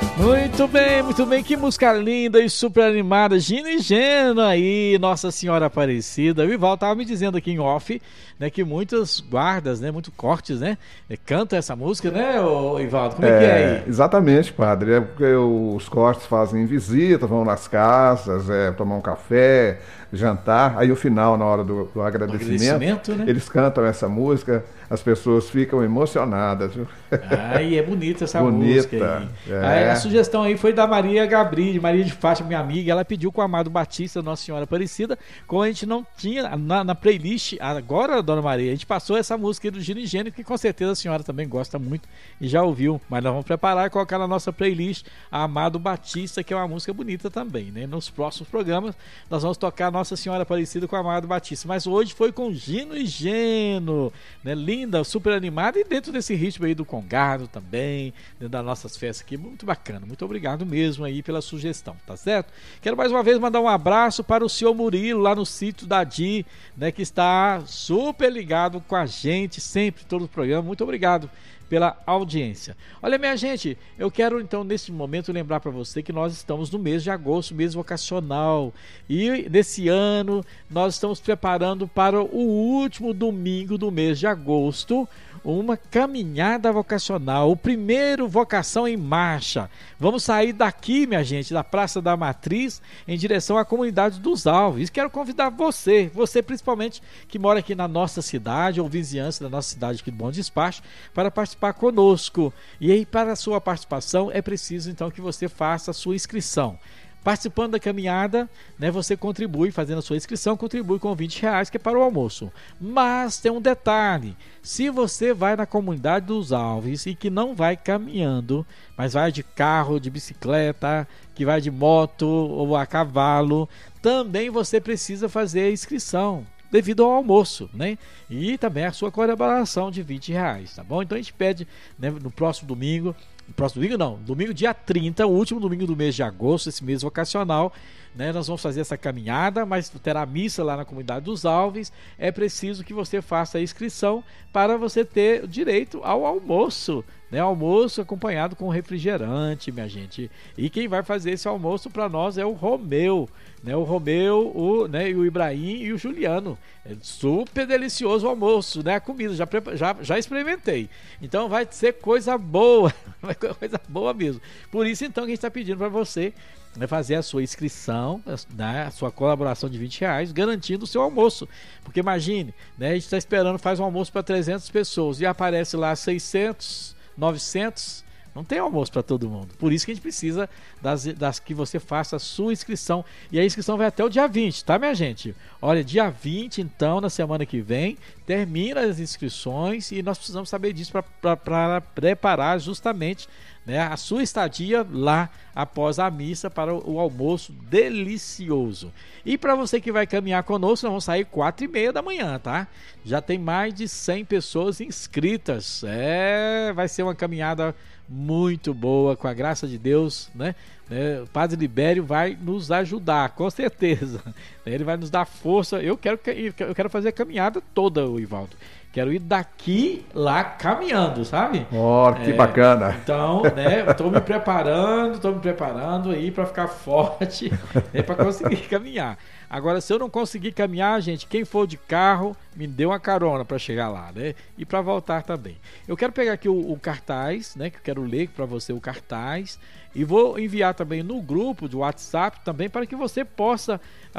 Muito bem, que música linda e super animada, Gino e Geno aí, Nossa Senhora Aparecida. O Ivaldo estava me dizendo aqui em off, né, que muitas guardas, né, muitos cortes, né, cantam essa música, né, Ivaldo, como é que é aí? Exatamente, padre, é porque os cortes fazem visita, vão nas casas, tomar um café, jantar, aí o final, na hora do agradecimento, Né? eles cantam essa música, as pessoas ficam emocionadas, viu? Ai, é bonita essa música Bonita. aí. Aí, a sugestão aí foi da Maria Gabriel, Maria de Fátima, minha amiga. Ela pediu com o Amado Batista, Nossa Senhora Aparecida. Como a gente não tinha na playlist, agora, dona Maria, a gente passou essa música aí do Gino e Geno, que com certeza a senhora também gosta muito e já ouviu. Mas nós vamos preparar e colocar na nossa playlist a Amado Batista, que é uma música bonita também, né? Nos próximos programas nós vamos tocar Nossa Senhora Aparecida com o Amado Batista. Mas hoje foi com Gino e Geno, né? Linda, super animada e dentro desse ritmo aí do Congado também, dentro das nossas festas aqui, muito bacana. Muito obrigado mesmo aí pela sugestão, tá certo? Quero mais uma vez mandar um abraço para o senhor Murilo lá no sítio da Di, né, que está super ligado com a gente sempre, todo o programa. Muito obrigado pela audiência. Olha, minha gente, eu quero então neste momento lembrar para você que nós estamos no mês de agosto, mês vocacional, e nesse ano nós estamos preparando para o último domingo do mês de agosto uma caminhada vocacional, o primeiro Vocação em Marcha. Vamos sair daqui, minha gente, da Praça da Matriz, em direção à comunidade dos Alves. Quero convidar você principalmente que mora aqui na nossa cidade ou vizinhança da nossa cidade aqui do Bom Despacho, para participar conosco. E aí, para a sua participação, é preciso então que você faça a sua inscrição. Participando da caminhada, né, você contribui, fazendo a sua inscrição, contribui com R$20, que é para o almoço. Mas tem um detalhe: se você vai na comunidade dos Alves e que não vai caminhando, mas vai de carro, de bicicleta, que vai de moto ou a cavalo, também você precisa fazer a inscrição devido ao almoço, né? E também a sua colaboração de R$20, tá bom? Então a gente pede, né, no próximo domingo não, domingo dia 30, o último domingo do mês de agosto, esse mês vocacional, né, nós vamos fazer essa caminhada, mas terá missa lá na comunidade dos Alves. É preciso que você faça a inscrição para você ter direito ao almoço, né, almoço acompanhado com refrigerante, minha gente. E quem vai fazer esse almoço para nós é o Romeu, né, o Romeu, né, e o Ibrahim e o Juliano. É super delicioso o almoço, né, a comida, já experimentei. Então vai ser coisa boa, vai ser coisa boa mesmo. Por isso então que a gente está pedindo para você, né, fazer a sua inscrição, né, a sua colaboração de R$20, garantindo o seu almoço. Porque imagine, né, a gente está esperando, faz um almoço para 300 pessoas e aparece lá 600, 900, não tem almoço para todo mundo. Por isso que a gente precisa das que você faça a sua inscrição. E a inscrição vai até o dia 20, tá, minha gente? Olha, dia 20, então, na semana que vem, termina as inscrições e nós precisamos saber disso para preparar justamente, né, a sua estadia lá após a missa para o almoço delicioso. E para você que vai caminhar conosco, nós vamos sair 4h30 da manhã, tá? Já tem mais de 100 pessoas inscritas. Vai ser uma caminhada muito boa, com a graça de Deus, né? O Padre Libério vai nos ajudar, com certeza. Ele vai nos dar força. Eu quero fazer a caminhada toda, o Ivaldo. Quero ir daqui lá caminhando, sabe? Que bacana. Então, né, estou me preparando aí para ficar forte, né, para conseguir caminhar. Agora, se eu não conseguir caminhar, gente, quem for de carro, me dê uma carona para chegar lá, né? E para voltar também. Eu quero pegar aqui o cartaz, né? Que eu quero ler para você o cartaz. E vou enviar também no grupo de WhatsApp também para que você possa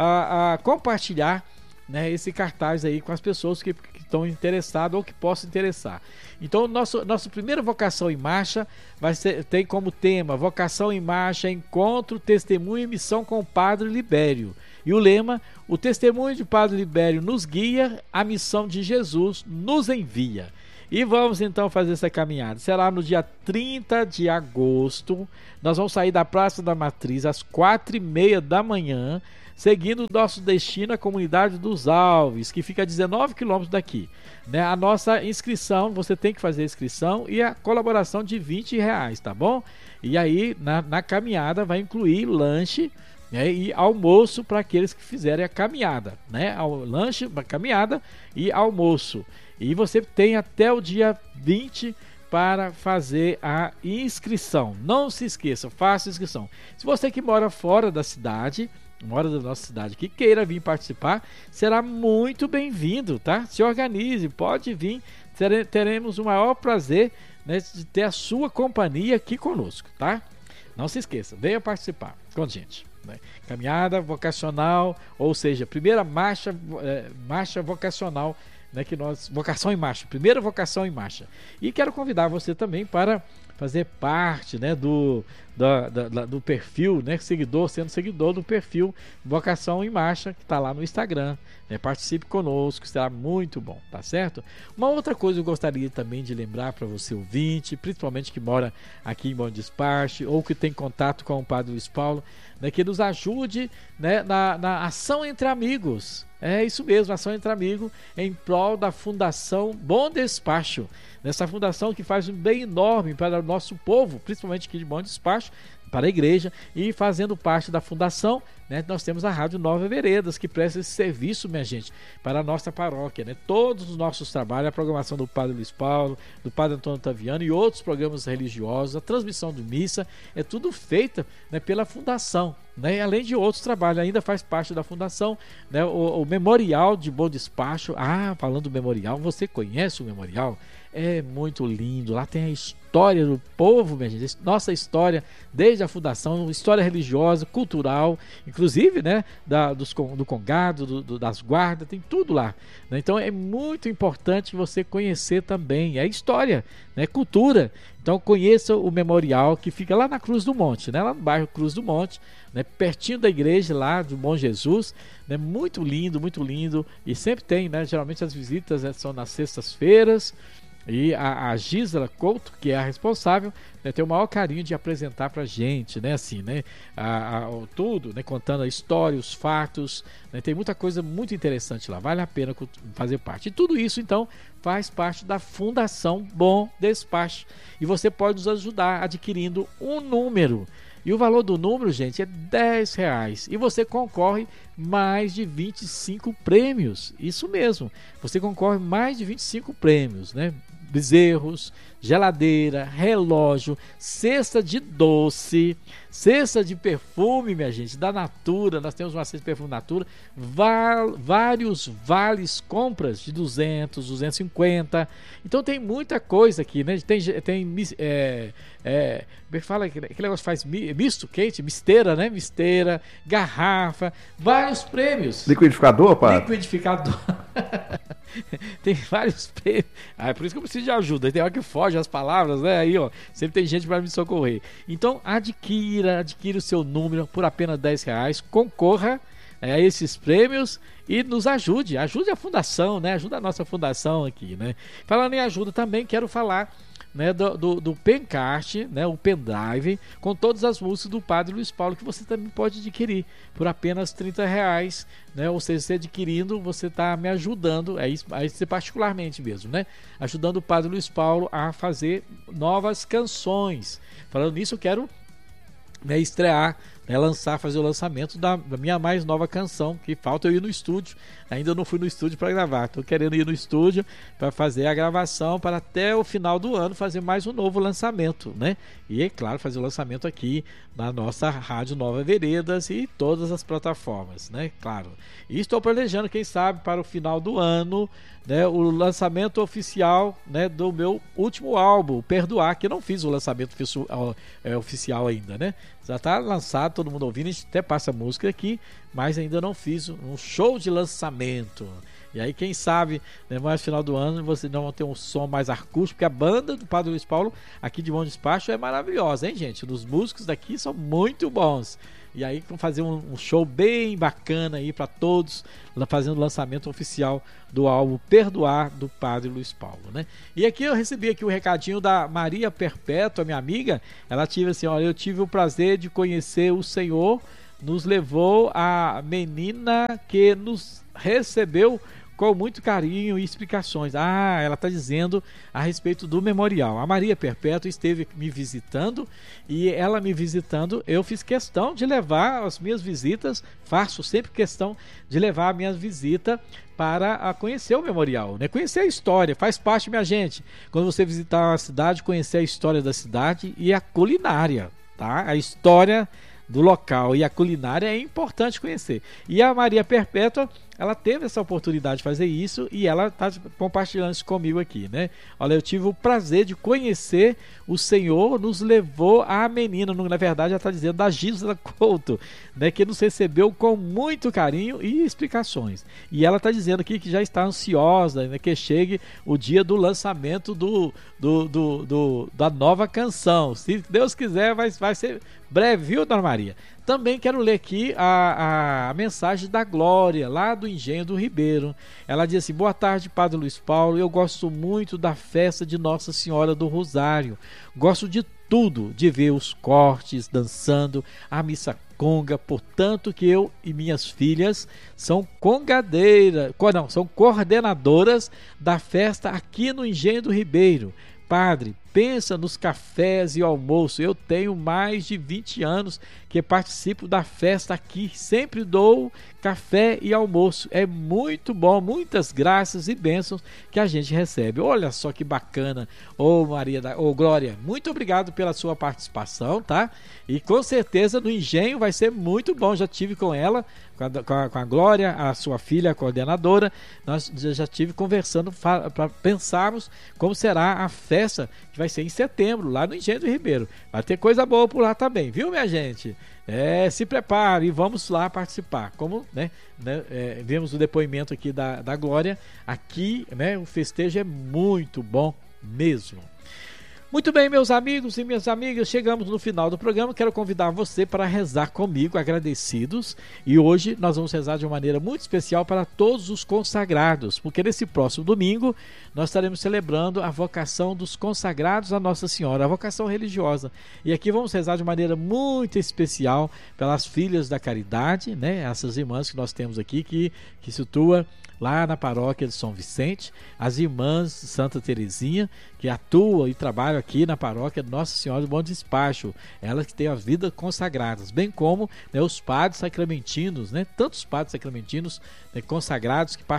compartilhar, né, esse cartaz aí com as pessoas que estão interessadas ou que possam interessar. Então, nosso primeiro Vocação em Marcha tem como tema Vocação em Marcha, Encontro, Testemunho e Missão com o Padre Libério. E o lema: o testemunho de Padre Libério nos guia, a missão de Jesus nos envia. E vamos então fazer essa caminhada. Será no dia 30 de agosto. Nós vamos sair da Praça da Matriz às 4h30 da manhã, seguindo o nosso destino, a comunidade dos Alves, que fica a 19 quilômetros daqui. Né? A nossa inscrição, você tem que fazer a inscrição e a colaboração de R$20, tá bom? E aí, na caminhada, vai incluir lanche, né, e almoço para aqueles que fizerem a caminhada, né? Lanche, caminhada e almoço. E você tem até o dia 20 para fazer a inscrição. Não se esqueça, faça a inscrição. Se você que mora fora da cidade, mora da nossa cidade, que queira vir participar, será muito bem-vindo, tá? Se organize, pode vir, teremos o maior prazer, né, de ter a sua companhia aqui conosco, tá? Não se esqueça, venha participar com a gente, né? Caminhada vocacional, ou seja, primeira marcha vocacional, né, que nós, vocação em marcha, primeira vocação em marcha. E quero convidar você também para fazer parte, né, do perfil, né, sendo seguidor do perfil Vocação em Marcha, que está lá no Instagram, né? Participe conosco, será muito bom, tá certo? Uma outra coisa eu gostaria também de lembrar para você ouvinte, principalmente que mora aqui em Bom Despacho ou que tem contato com o Padre Luiz Paulo, né, que nos ajude, né, na ação entre amigos. É isso mesmo, ação entre amigos em prol da Fundação Bom Despacho. Nessa fundação que faz um bem enorme para o nosso povo, principalmente aqui de Bom Despacho, para a igreja, e fazendo parte da fundação, né, nós temos a Rádio Nova Veredas, que presta esse serviço, minha gente, para a nossa paróquia, né? Todos os nossos trabalhos, a programação do Padre Luiz Paulo, do Padre Antônio Taviano e outros programas religiosos, a transmissão de missa, é tudo feita, né, pela fundação, né? Além de outros trabalhos, ainda faz parte da fundação, né, o Memorial de Bom Despacho. Falando do Memorial, você conhece o Memorial? É muito lindo, lá tem a história do povo, minha gente, nossa história desde a fundação, história religiosa, cultural, inclusive, né, do Congado, das guardas, tem tudo lá, né? Então é muito importante você conhecer também, é história, né, cultura. Então conheça o memorial que fica lá na Cruz do Monte, né, lá no bairro Cruz do Monte, né, pertinho da igreja lá do Bom Jesus, né, muito lindo, e sempre tem, né, geralmente as visitas, né, são nas sextas-feiras. E a Gisela Couto, que é a responsável, né, tem o maior carinho de apresentar pra gente, né, assim, né, tudo, né, contando a história, os fatos, né, tem muita coisa muito interessante lá, vale a pena fazer parte. E tudo isso, então, faz parte da Fundação Bom Despacho. E você pode nos ajudar adquirindo um número. E o valor do número, gente, é R$10. E você concorre mais de 25 prêmios. Isso mesmo. Você concorre mais de 25 prêmios, né? Bezerros, geladeira, relógio, cesta de doce, cesta de perfume, minha gente, da Natura. Nós temos uma cesta de perfume Natura, vários vales compras de 200, 250. Então tem muita coisa aqui, né? Tem como é que fala? Aquele negócio faz misto, quente, misteira, né? Misteira, garrafa, vários prêmios. Liquidificador, pai? Liquidificador. Tem vários prêmios. É por isso que eu preciso de ajuda. Tem hora que foge as palavras, né? Aí, ó, sempre tem gente para me socorrer. Então, adquira o seu número por apenas R$10. Concorra a esses prêmios e nos ajude a fundação, né? Ajuda a nossa fundação aqui, né? Falando em ajuda também, quero falar, né, do Pencast, né, o pendrive com todas as músicas do Padre Luiz Paulo, que você também pode adquirir por apenas R$30, né? Ou seja, você adquirindo, você está me ajudando, isso particularmente mesmo, né? Ajudando o Padre Luiz Paulo a fazer novas canções. Falando nisso, eu quero, né, estrear, né, fazer o lançamento da minha mais nova canção, que falta eu ir no estúdio. Ainda não fui no estúdio para gravar, estou querendo ir no estúdio para fazer a gravação, para até o final do ano fazer mais um novo lançamento, né? E é claro, fazer o lançamento aqui na nossa Rádio Nova Veredas e todas as plataformas, né? Claro. E estou planejando, quem sabe, para o final do ano, né, o lançamento oficial, né, do meu último álbum, Perdoar, que eu não fiz o lançamento oficial ainda, né? Já está lançado, todo mundo ouvindo, a gente até passa a música aqui, mas ainda não fiz um show de lançamento. E aí, quem sabe, né, mais no final do ano, vocês não vão ter um som mais acústico, porque a banda do Padre Luiz Paulo, aqui de Bom Despacho, é maravilhosa, hein, gente? Os músicos daqui são muito bons. E aí, vamos fazer um show bem bacana aí para todos, fazendo o lançamento oficial do álbum Perdoar, do Padre Luiz Paulo, né? E aqui eu recebi aqui o recadinho da Maria Perpétua, minha amiga. Ela tive assim, olha, eu tive o prazer de conhecer o Senhor, nos levou a menina que nos recebeu com muito carinho e explicações. Ela está dizendo a respeito do memorial. A Maria Perpétua esteve me visitando, e ela me visitando, eu fiz questão de levar as minhas visitas, faço sempre questão de levar a minha visita para conhecer o memorial, né? Conhecer a história, faz parte, minha gente, quando você visitar uma cidade, conhecer a história da cidade e a culinária, tá? A história do local e a culinária é importante conhecer. E a Maria Perpétua, ela teve essa oportunidade de fazer isso e ela está compartilhando isso comigo aqui, né? Olha, eu tive o prazer de conhecer o Senhor, nos levou a menina, na verdade ela está dizendo da Gisela Couto, né? Que nos recebeu com muito carinho e explicações. E ela está dizendo aqui que já está ansiosa, né? Que chegue o dia do lançamento da nova canção. Se Deus quiser, vai ser breve, viu, Dona Maria? Também quero ler aqui a mensagem da Glória, lá do Engenho do Ribeiro. Ela diz assim: boa tarde, Padre Luiz Paulo. Eu gosto muito da festa de Nossa Senhora do Rosário. Gosto de tudo, de ver os cortes, dançando, a missa conga, portanto que eu e minhas filhas são são coordenadoras da festa aqui no Engenho do Ribeiro. Padre, pensa nos cafés e almoço. Eu tenho mais de 20 anos que participo da festa aqui. Sempre dou café e almoço. É muito bom, muitas graças e bênçãos que a gente recebe. Olha só que bacana. Glória, muito obrigado pela sua participação, tá? E com certeza no Engenho vai ser muito bom. Já tive com ela, com a Glória, a sua filha, a coordenadora. Nós já tive conversando para pensarmos como será a festa que vai ser em setembro, lá no Engenho do Ribeiro. Vai ter coisa boa por lá também, viu, minha gente? Se prepare e vamos lá participar. Como vemos o depoimento aqui da Glória, aqui, né, o festejo é muito bom mesmo. Muito bem, meus amigos e minhas amigas, chegamos no final do programa. Quero convidar você para rezar comigo, agradecidos. E hoje nós vamos rezar de uma maneira muito especial para todos os consagrados, porque nesse próximo domingo nós estaremos celebrando a vocação dos consagrados a Nossa Senhora, a vocação religiosa. E aqui vamos rezar de maneira muito especial pelas filhas da caridade, né? Essas irmãs que nós temos aqui, que situa lá na paróquia de São Vicente, as irmãs de Santa Terezinha, que atuam e trabalham aqui na paróquia de Nossa Senhora do Bom Despacho, elas que têm as vidas consagradas, bem como, né, os padres sacramentinos, né, tantos padres sacramentinos, né, consagrados que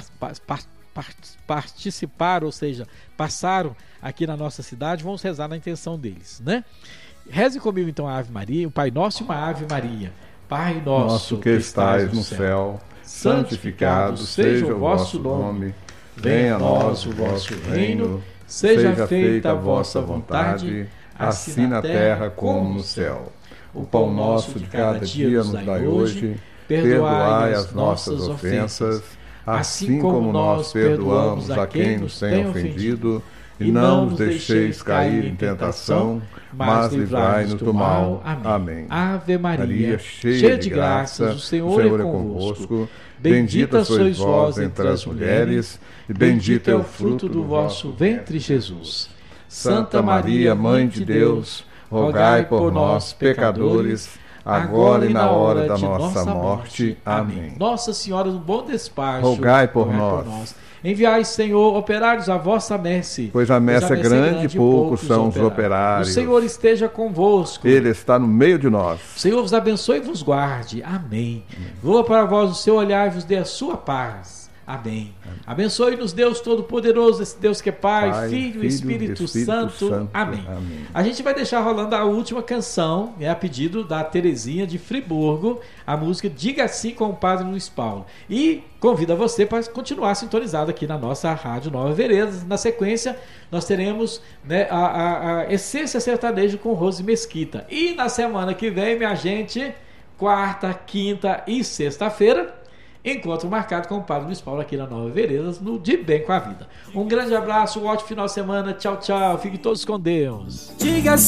participaram, ou seja, passaram aqui na nossa cidade. Vamos rezar na intenção deles, né? Reze comigo então a Ave Maria, o Pai Nosso e uma Ave Maria. Pai nosso que estais no céu, santificado seja o vosso nome, venha a nós o vosso reino, seja feita a vossa vontade, assim na terra como no céu. O pão nosso de cada dia nos dai hoje, perdoai as nossas ofensas, assim como nós perdoamos a quem nos tem ofendido, e não nos deixeis cair em tentação, mas livrai-nos do mal. Amém. Ave Maria, cheia de graças, o Senhor é convosco. Bendita sois vós entre as mulheres, e bendito é o fruto do vosso ventre, Jesus. Santa Maria, Mãe de Deus, rogai por nós, pecadores, agora e na hora da nossa morte. Amém. Nossa Senhora do Bom Despacho, rogai por nós. Enviai, Senhor, operários à vossa messe. Pois a messe é grande e poucos são os operários. O Senhor esteja convosco. Ele está no meio de nós. O Senhor vos abençoe e vos guarde. Amém. Voa para vós o seu olhar e vos dê a sua paz. Amém. Abençoe-nos, Deus Todo-Poderoso, esse Deus que é Pai, Filho e Espírito Santo. Amém. A gente vai deixar rolando a última canção, a pedido da Terezinha de Friburgo, a música Diga Sim com o Padre Luiz Paulo. E convido você para continuar sintonizado aqui na nossa Rádio Nova Veredas. Na sequência, nós teremos, né, a Essência Sertaneja com Rose Mesquita. E na semana que vem, minha gente, quarta, quinta e sexta-feira, encontro marcado com o Padre Luiz Paulo aqui na Nova Veredas, no De Bem com a Vida. Um grande abraço, um ótimo final de semana. Tchau, tchau. Fiquem todos com Deus. Diga